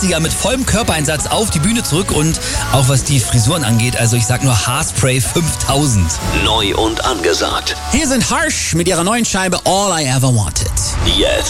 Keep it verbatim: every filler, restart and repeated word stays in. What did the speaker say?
Ja, mit vollem Körpereinsatz auf die Bühne zurück und auch was die Frisuren angeht, also ich sag nur Haarspray fünftausend. Neu und angesagt. Hier sind Harsh mit ihrer neuen Scheibe All I Ever Wanted. Jetzt